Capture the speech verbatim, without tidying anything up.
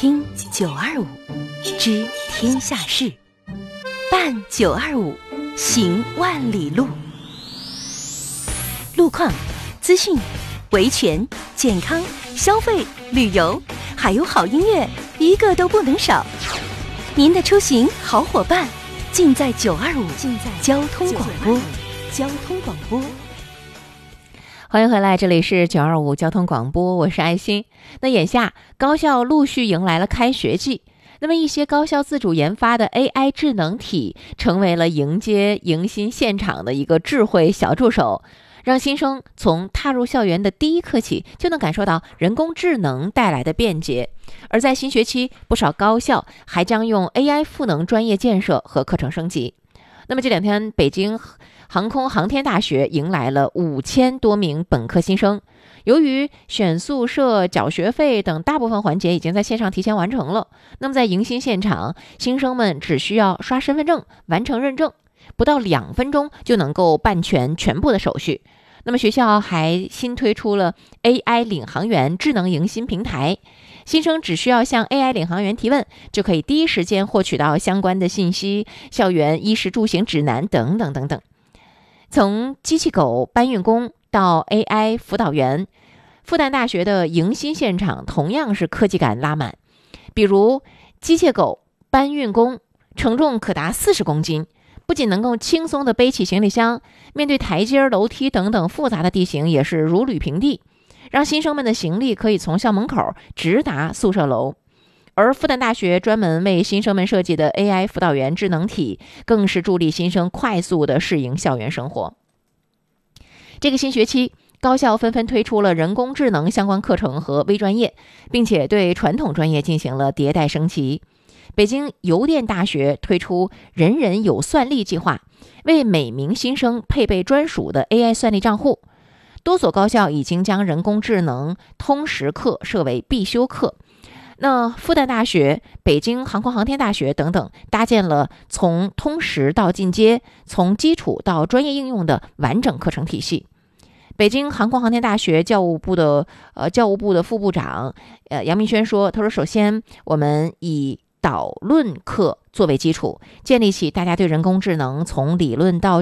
听九二五，知天下事，办九二五，行万里路。路况、资讯、维权、健康、消费、旅游，还有好音乐，一个都不能少。您的出行好伙伴，尽在九二五，尽在交通广播，交通广播。 欢迎回来，这里是九二五交通广播，我是爱心。那眼下高校陆续迎来了开学季，那么一些高校自主研发的 A I 智能体成为了迎接迎新现场的一个智慧小助手，让新生从踏入校园的第一刻起就能感受到人工智能带来的便捷。而在新学期，不少高校还将用 A I 赋能专业建设和课程升级。那么这两天，北京航空航天大学迎来了五千多名本科新生。由于选宿舍、缴学费等大部分环节已经在线上提前完成了，那么在迎新现场，新生们只需要刷身份证完成认证，不到两分钟就能够办全全部的手续。那么学校还新推出了 A I 领航员智能迎新平台，新生只需要向 A I 领航员提问，就可以第一时间获取到相关的信息、校园衣食住行指南等等等等。从机器狗搬运工到 A I 辅导员，复旦大学的迎新现场同样是科技感拉满。比如机械狗搬运工承重可达四十公斤，不仅能够轻松地背起行李箱，面对台阶、楼梯等等复杂的地形也是如履平地，让新生们的行李可以从校门口直达宿舍楼。而复旦大学专门为新生们设计的 A I 辅导员智能体，更是助力新生快速地适应校园生活。这个新学期，高校纷纷推出了人工智能相关课程和微专业，并且对传统专业进行了迭代升级。北京邮电大学推出人人有算力计划，为每名新生配备专属的 A I 算力账户。多所高校已经将人工智能通识课设为必修课。那复旦大学、北京航空航天大学等等搭建了从通识到进阶、从基础到专业应用的完整课程体系。北京航空航天大学教务部的呃教务部的副部长呃杨明轩说，他说首先我们以导论课作为基础，建立起大家对人工智能从理论到